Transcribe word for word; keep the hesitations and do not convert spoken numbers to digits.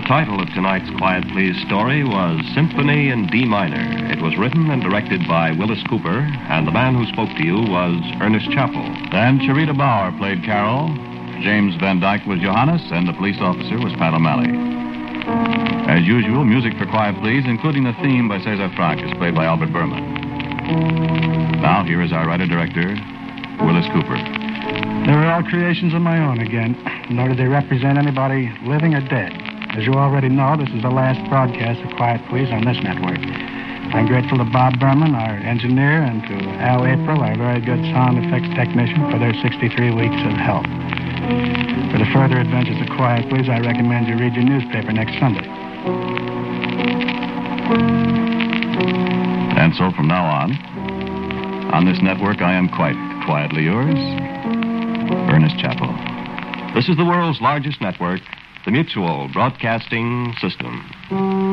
title of tonight's Quiet Please story was Symphony in D Minor. It was written and directed by Willis Cooper, and the man who spoke to you was Ernest Chappell. And Charita Bauer played Carol. James Van Dyke was Johannes, and the police officer was Pat O'Malley. As usual, music for Quiet Please, including the theme by Cesar Franck, is played by Albert Berman. Now, here is our writer-director, Willis Cooper. They were all creations of my own again, nor did they represent anybody living or dead. As you already know, this is the last broadcast of Quiet Please on this network. I'm grateful to Bob Berman, our engineer, and to Al April, our very good sound effects technician, for their sixty-three weeks of help. For the further adventures of Quiet Please, I recommend you read your newspaper next Sunday. And so from now on, on this network, I am quite quietly yours, Ernest Chappell. This is the world's largest network, the Mutual Broadcasting System.